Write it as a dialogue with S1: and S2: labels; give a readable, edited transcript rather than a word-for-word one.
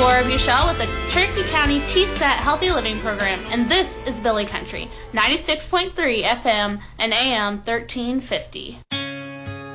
S1: Laura Buchel with the Cherokee County TSAT Healthy Living Program, and this is Billy Country, 96.3 FM and AM 1350.